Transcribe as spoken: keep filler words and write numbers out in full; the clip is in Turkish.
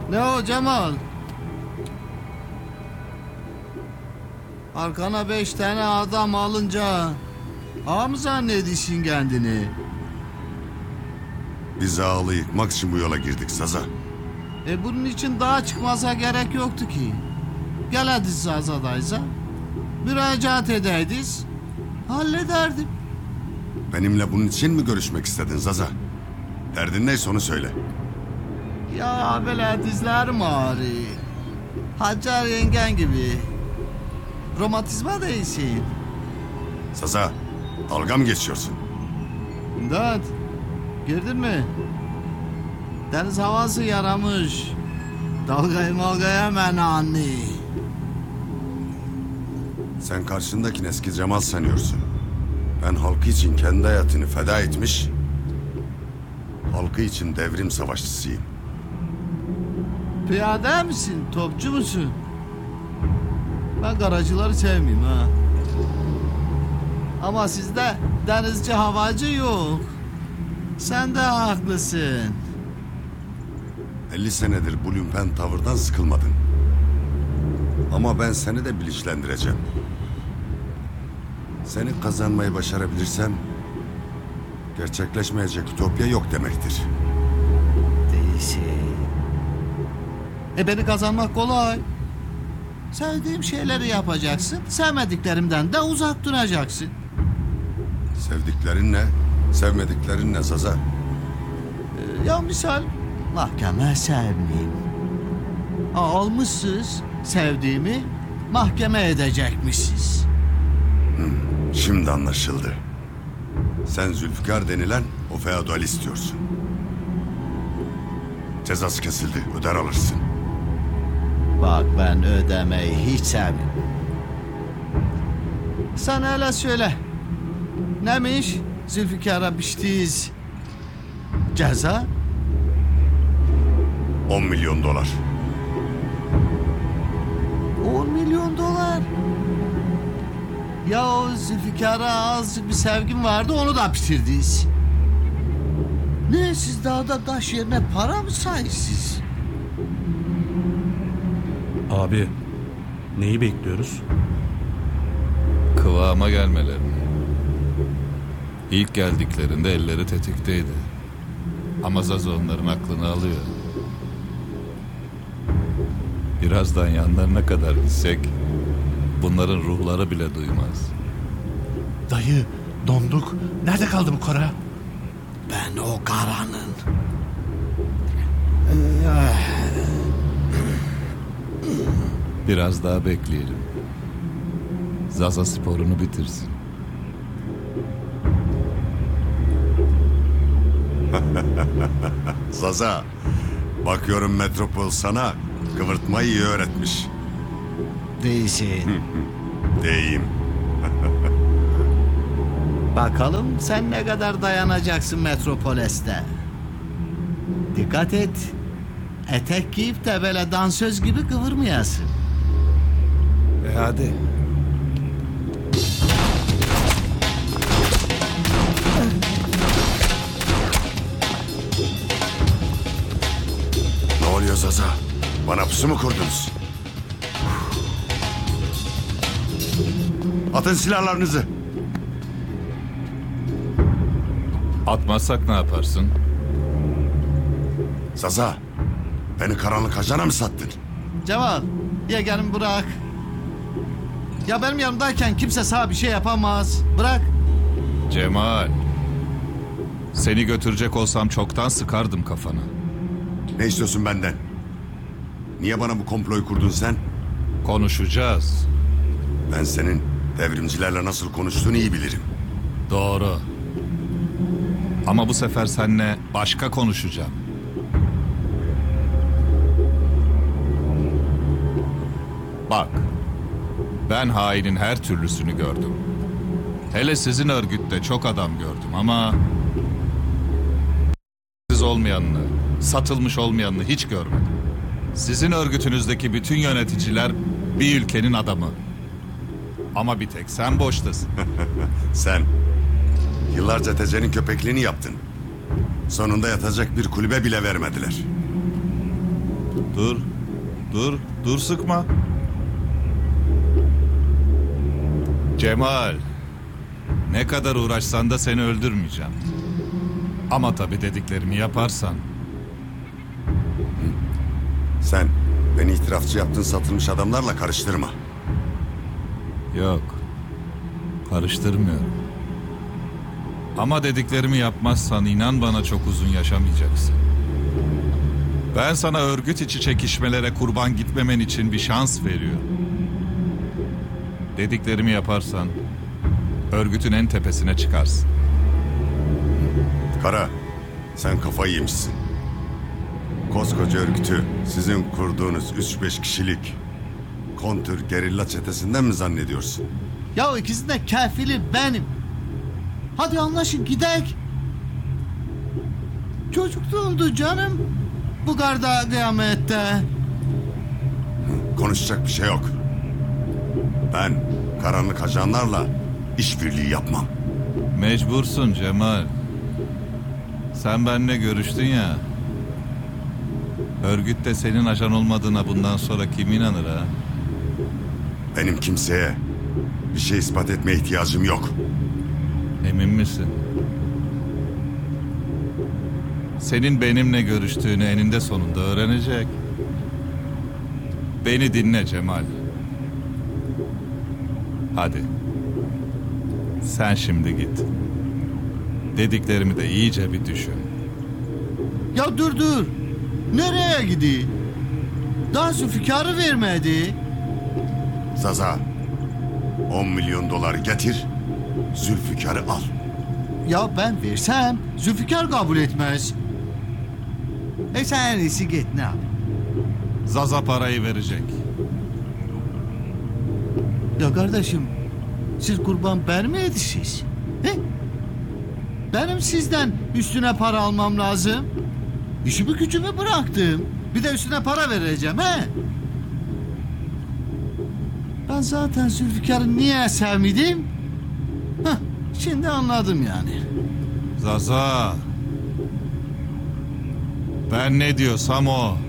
Ne o Cemal? Arkana beş tane adam alınca ağa mı zannediyorsun kendini? Biz ağalı yıkmak için bu yola girdik Saza. E bunun için daha çıkmasa gerek yoktu ki. Gel hadi Saza'daysa. Müracaat edeydiz. Hallederdim. Benimle bunun için mi görüşmek istedin Zaza? Derdin neyse onu söyle. Ya böyle dizlerim ağrıyor. Hacer yengen gibi. Romatizma değilsin. Zaza, dalga mı geçiyorsun? İmdat. Girdin mi? Deniz havası yaramış. Dalgayı malgaya hemen anne. Sen karşındakini eski Cemal sanıyorsun. Ben halkı için kendi hayatını feda etmiş, halkı için devrim savaşçısıyım. Piyade misin? Topçu musun? Ben garacıları sevmeyeyim ha. Ama sizde denizci havacı yok. Sen de haklısın. elli senedir bu lümpen tavırdan sıkılmadın. Ama ben seni de bilinçlendireceğim. Seni kazanmayı başarabilirsem gerçekleşmeyecek ütopya yok demektir. Değilsin. E beni kazanmak kolay. Sevdiğim şeyleri yapacaksın. Sevmediklerimden de uzak duracaksın. Sevdiklerin ne? Sevmediklerin ne Zaza? Ee, ya misal mahkeme sevmeyeyim. Ha, almışsınız sevdiğimi mahkeme edecekmişsiniz. Şimdi anlaşıldı. Sen Zülfikar denilen o feodal istiyorsun. Cezası kesildi, öder alırsın. Bak ben ödemeyi hiç sevmem. Sen hele söyle. Neymiş Zülfikar'a biçtiğiz ceza? On milyon dolar. On milyon dolar. Ya o Zülfikar'a azıcık bir sevgim vardı, onu da bitirdiniz. Ne siz dağda taş yerine para mı sayısınız? Abi, neyi bekliyoruz? Kıvama gelmelerini. İlk geldiklerinde elleri tetikteydi. Ama Zaza onların aklını alıyor. Birazdan yanlarına kadar gitsek bunların ruhları bile duymaz. Dayı, donduk. Nerede kaldı bu kara? Ben o karanın. Biraz daha bekleyelim. Zaza sporunu bitirsin. Zaza, bakıyorum metropol sana kıvırtmayı iyi öğretmiş. Değilsin. Deyim. Bakalım sen ne kadar dayanacaksın Metropoles'te. Dikkat et. Etek giyip de böyle dansöz gibi kıvırmayasın. E hadi. Ne oluyor Zaza? Bana pusu mu kurdunuz? Atın silahlarınızı. Atmazsak ne yaparsın? Zaza, beni karanlık ajana mı sattın? Cemal, yeğenim bırak. Ya benim yanımdayken kimse sana bir şey yapamaz. Bırak. Cemal. Seni götürecek olsam çoktan sıkardım kafana. Ne istiyorsun benden? Niye bana bu komployu kurdun sen? Konuşacağız. Ben senin devrimcilerle nasıl konuştuğunu iyi bilirim. Doğru. Ama bu sefer seninle başka konuşacağım. Bak, ben hainin her türlüsünü gördüm. Hele sizin örgütte çok adam gördüm ama siz olmayanını, satılmış olmayanını hiç görmedim. Sizin örgütünüzdeki bütün yöneticiler bir ülkenin adamı. Ama bir tek sen boştasın. Sen yıllarca tecenin köpekliğini yaptın. Sonunda yatacak bir kulübe bile vermediler. Dur, dur, dur sıkma. Cemal, ne kadar uğraşsan da seni öldürmeyeceğim. Ama tabii dediklerimi yaparsan. Sen beni itirafçı yaptığın satılmış adamlarla karıştırma. Yok, karıştırmıyorum. Ama dediklerimi yapmazsan inan bana çok uzun yaşamayacaksın. Ben sana örgüt içi çekişmelere kurban gitmemen için bir şans veriyorum. Dediklerimi yaparsan örgütün en tepesine çıkarsın. Kara, sen kafayı yemişsin. Koskoca örgütü sizin kurduğunuz üç beş kişilik kontür gerilla çetesinden mi zannediyorsun? Ya ikisinin de kefili benim. Hadi anlaşın gidek. Çocukluğumdu canım. Bu garda kıyamette. Konuşacak bir şey yok. Ben karanlık ajanlarla işbirliği yapmam. Mecbursun Cemal. Sen benimle görüştün ya. Örgütte senin ajan olmadığına bundan sonra kim inanır ha? Benim kimseye bir şey ispat etmeye ihtiyacım yok. Emin misin? Senin benimle görüştüğünü eninde sonunda öğrenecek. Beni dinle Cemal. Hadi. Sen şimdi git. Dediklerimi de iyice bir düşün. Ya dur dur. Nereye gidiyor? Daha Zülfikar'ı vermedi. Zaza, on milyon dolar getir, Zülfikar'ı al. Ya ben versem Zülfikar kabul etmez. E sen en iyisi git ne yap? Zaza parayı verecek. Ya kardeşim siz kurban vermeyediniz. He? Benim sizden üstüne para almam lazım. İşimi gücümü bıraktım. Bir de üstüne para vereceğim he. Ben zaten Zülfikar'ı niye sevmedim? Heh, şimdi anladım yani. Zaza. Ben ne diyorsam o.